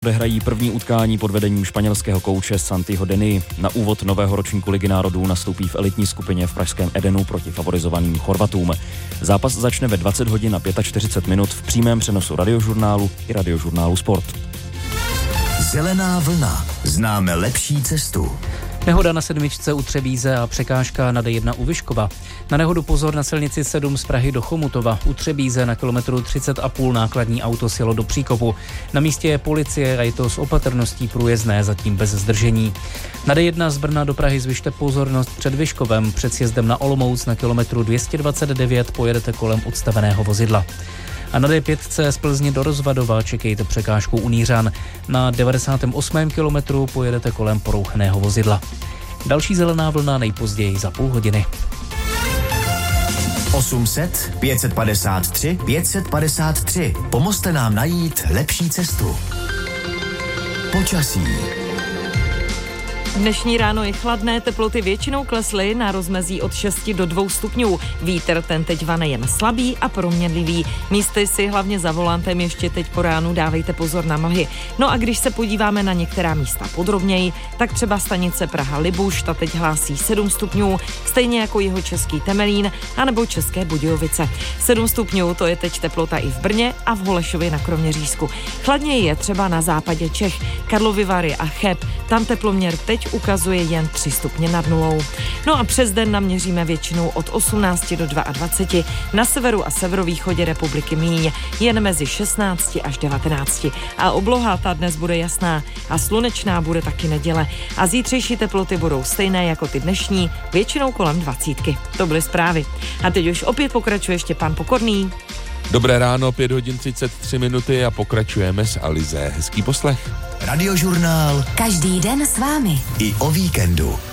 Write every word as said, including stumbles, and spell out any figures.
Odehrají první utkání pod vedením španělského kouče Santiho Deny. Na úvod nového ročníku Ligy národů nastoupí v elitní skupině v pražském Edenu proti favorizovaným Chorvatům. Zápas začne ve dvacet hodin a čtyřicet pět minut v přímém přenosu Radiožurnálu i Radiožurnálu Sport. Zelená vlna. Známe lepší cestu. Nehoda na sedmičce u Třebíze a překážka na D jedna u Vyškova. Na nehodu pozor na silnici sedm z Prahy do Chomutova. U Třebíze na kilometru třicet a půl nákladní auto sjelo do příkopu. Na místě je policie a je to s opatrností průjezdné, zatím bez zdržení. Na D jedna z Brna do Prahy zvyšte pozornost před Vyškovem. Před sjezdem na Olomouc na kilometru dvě stě dvacet devět pojedete kolem odstaveného vozidla. A na D pět z Plzně do Rozvadova čekejte překážku u Nířan. Na devadesátém osmém kilometru pojedete kolem porouchaného vozidla. Další zelená vlna nejpozději za půl hodiny. osm set pět set padesát tři pět set padesát tři. Pomozte nám najít lepší cestu. Počasí. Dnešní ráno je chladné, teploty většinou klesly na rozmezí od šesti do dvou stupňů. Vítr ten teď vane jen slabý a proměnlivý. Místy si hlavně za volantem ještě teď po ránu dávejte pozor na mlhy. No a když se podíváme na některá místa podrobněji, tak třeba stanice Praha-Libuš, ta teď hlásí sedm stupňů, stejně jako Jihočeský Temelín anebo České Budějovice. sedm stupňů to je teď teplota i v Brně a v Holešově na Kroměřížsku. Chladněji je třeba na západě Čech, Karlovy Vary a Cheb, tam teploměr teď ukazuje jen tři stupně nad nulou. No a přes den naměříme většinou od osmnácti do dvaceti dvou, na severu a severovýchodě republiky míň, jen mezi šestnácti až devatenácti. A obloha ta dnes bude jasná a slunečná bude taky neděle. A zítřejší teploty budou stejné jako ty dnešní, většinou kolem dvacítky. To byly zprávy. A teď už opět pokračuje Štěpán Pokorný. Dobré ráno, pět hodin třicet tři minuty a pokračujeme s Alizé. Hezký poslech. Radiožurnál. Každý den s vámi. I o víkendu.